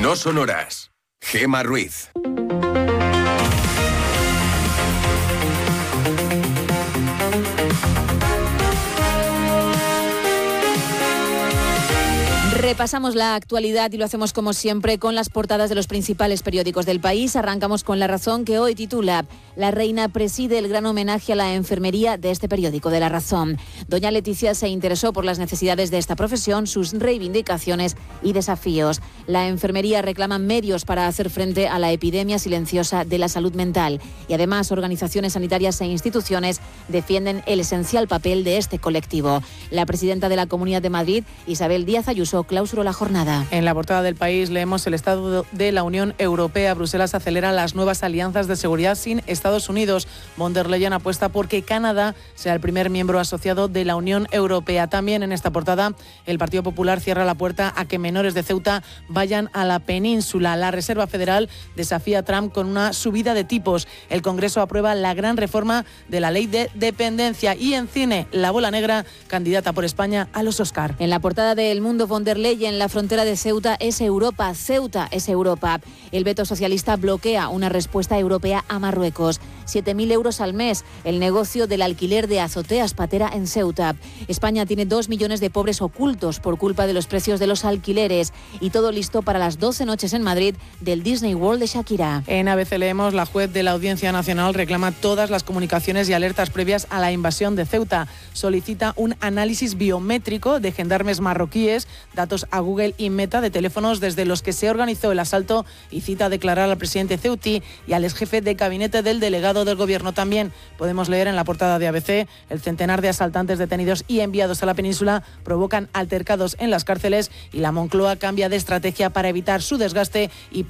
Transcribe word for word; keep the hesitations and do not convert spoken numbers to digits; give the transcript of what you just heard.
No son horas. Gema Ruiz. Repasamos la actualidad y lo hacemos como siempre con las portadas de los principales periódicos del país. Arrancamos con La Razón, que hoy titula: La reina preside el gran homenaje a la enfermería de este periódico de La Razón. Doña Leticia se interesó por las necesidades de esta profesión, sus reivindicaciones y desafíos. La enfermería reclama medios para hacer frente a la epidemia silenciosa de la salud mental. Y además, organizaciones sanitarias e instituciones defienden el esencial papel de este colectivo. La presidenta de la Comunidad de Madrid, Isabel Díaz Ayuso, clausuró la jornada. En la portada del País leemos: el Estado de la Unión Europea. Bruselas acelera las nuevas alianzas de seguridad sin Estados Unidos. Von der Leyen apuesta por que Canadá sea el primer miembro asociado de la Unión Europea. También en esta portada, el Partido Popular cierra la puerta a que menores de Ceuta vayan a la península. La Reserva Federal desafía a Trump con una subida de tipos. El Congreso aprueba la gran reforma de la ley de dependencia. Y en cine, La Bola Negra, candidata por España a los Oscar. En la portada de El Mundo, von der Leyen: la frontera de Ceuta es Europa, Ceuta es Europa. El veto socialista bloquea una respuesta europea a Marruecos. siete mil euros al mes, el negocio del alquiler de azoteas patera en Ceuta. España tiene dos millones de pobres ocultos por culpa de los precios de los alquileres. Y todo listo para las doce noches en Madrid del Disney World de Shakira. En A B C leemos: la juez de la Audiencia Nacional reclama todas las comunicaciones y alertas previas a la invasión de Ceuta. Solicita un análisis biométrico de gendarmes marroquíes, datos a Google y Meta de teléfonos desde los que se organizó el asalto, y cita a declarar al presidente ceutí y al exjefe de gabinete del delegado del gobierno. También podemos leer en la portada de A B C: el centenar de asaltantes detenidos y enviados a la península provocan altercados en las cárceles, y la Moncloa cambia de estrategia para evitar su desgaste y